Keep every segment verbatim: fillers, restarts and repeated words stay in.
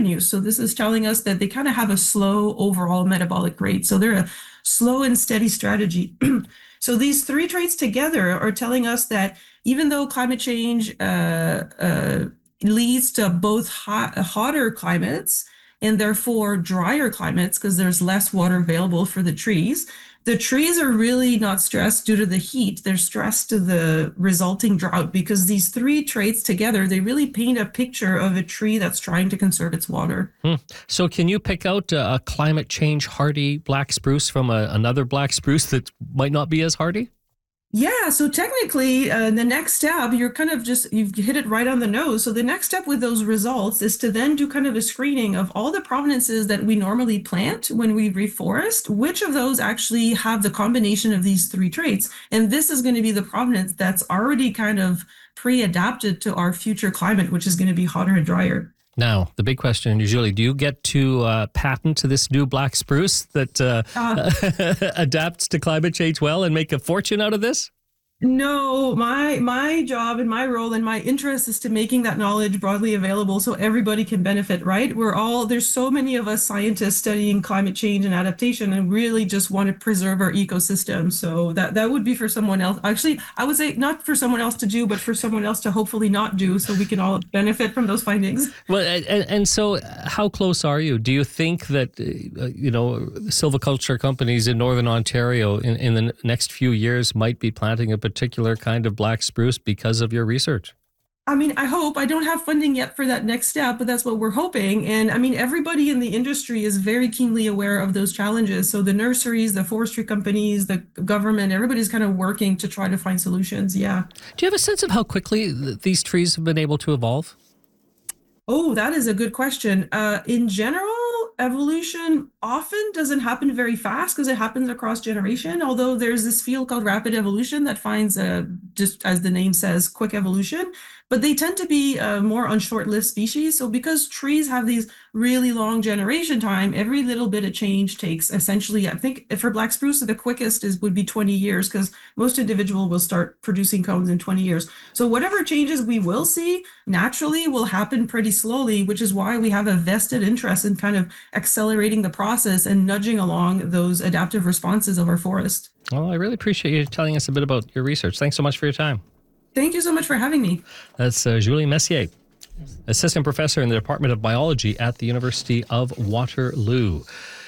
use. So this is telling us that they kind of have a slow overall metabolic rate. So they're a slow and steady strategy. So these three traits together are telling us that even though climate change uh, uh, leads to both hot, hotter climates and therefore drier climates because there's less water available for the trees, the trees are really not stressed due to the heat. They're stressed to the resulting drought because these three traits together, they really paint a picture of a tree that's trying to conserve its water. Hmm. So can you pick out a, a climate change hardy black spruce from a, another black spruce that might not be as hardy? Yeah, so technically, uh, the next step, you're kind of just, you've hit it right on the nose. So the next step with those results is to then do kind of a screening of all the provenances that we normally plant when we reforest, which of those actually have the combination of these three traits. And this is going to be the provenance that's already kind of pre-adapted to our future climate, which is going to be hotter and drier. Now, the big question is, Julie, do you get to uh, patent this new black spruce that uh, uh, adapts to climate change well and make a fortune out of this? No, my my job and my role and my interest is to making that knowledge broadly available so everybody can benefit, right? We're all, there's so many of us scientists studying climate change and adaptation and really just want to preserve our ecosystem. So that, that would be for someone else. Actually, I would say not for someone else to do, but for someone else to hopefully not do so we can all benefit from those findings. Well, and, and so how close are you? Do you think that, uh, you know, silviculture companies in Northern Ontario in, in the next few years might be planting a particular kind of black spruce because of your research? I mean, I hope. I don't have funding yet for that next step, but that's what we're hoping. And I mean, everybody in the industry is very keenly aware of those challenges. So the nurseries, the forestry companies, the government, everybody's kind of working to try to find solutions. Yeah. Do you have a sense of how quickly th- these trees have been able to evolve? Oh, that is a good question. Uh, in general, evolution often doesn't happen very fast because it happens across generation, although there's this field called rapid evolution that finds, uh, just as the name says, quick evolution, but they tend to be uh, more on short-lived species. So because trees have these really long generation time, every little bit of change takes essentially, I think for black spruce, the quickest is would be twenty years because most individual will start producing cones in twenty years. So whatever changes we will see naturally will happen pretty slowly, which is why we have a vested interest in kind of accelerating the process and nudging along those adaptive responses of our forest. Well, I really appreciate you telling us a bit about your research. Thanks so much for your time. Thank you so much for having me. That's uh, Julie Messier, assistant professor in the Department of Biology at the University of Waterloo.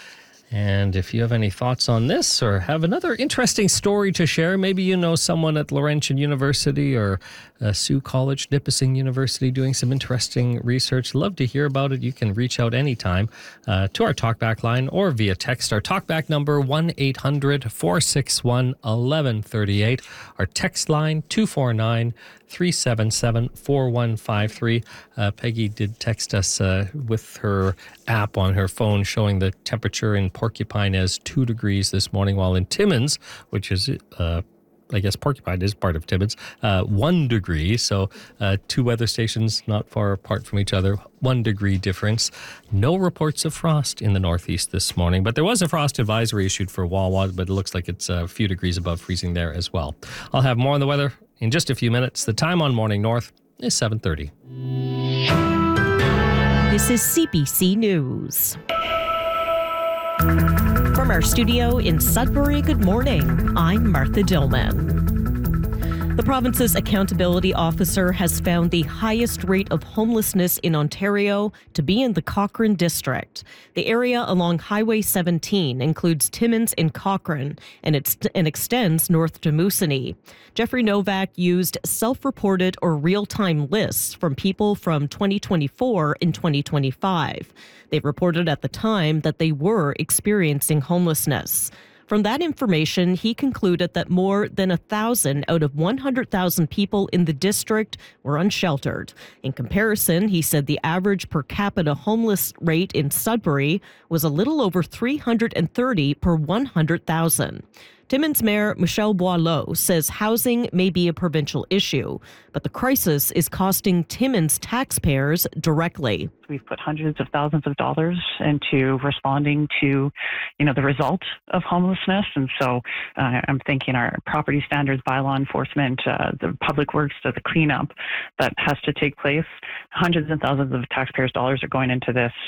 And if you have any thoughts on this or have another interesting story to share, maybe you know someone at Laurentian University or uh, Sioux College, Nipissing University doing some interesting research. Love to hear about it. You can reach out anytime uh, to our talkback line or via text. Our talkback number, one eight hundred four six one one one three eight. Our text line, two four nine three seven seven four one five three. Uh, Peggy did text us uh, with her app on her phone showing the temperature in Porcupine as two degrees this morning, while in Timmins, which is, uh, I guess Porcupine is part of Timmins, uh, one degree. So uh, two weather stations not far apart from each other, one degree difference. No reports of frost in the northeast this morning, but there was a frost advisory issued for Wawa, but it looks like it's a few degrees above freezing there as well. I'll have more on the weather in just a few minutes. The time on Morning North is seven thirty. This is C B C News. From our studio in Sudbury, good morning. I'm Martha Dillman. The province's accountability officer has found the highest rate of homelessness in Ontario to be in the Cochrane district. The area along Highway seventeen includes Timmins and Cochrane, and, it's, and extends north to Moosonee. Jeffrey Novak used self-reported or real-time lists from people from twenty twenty-four and twenty twenty-five. They reported at the time that they were experiencing homelessness. From that information, he concluded that more than one thousand out of one hundred thousand people in the district were unsheltered. In comparison, he said the average per capita homeless rate in Sudbury was a little over three hundred thirty per one hundred thousand. Timmins Mayor Michelle Boileau says housing may be a provincial issue, but the crisis is costing Timmins taxpayers directly. We've put hundreds of thousands of dollars into responding to, you know, the result of homelessness. And so uh, I'm thinking our property standards, bylaw enforcement, uh, the public works, the cleanup that has to take place. Hundreds and thousands of taxpayers' dollars are going into this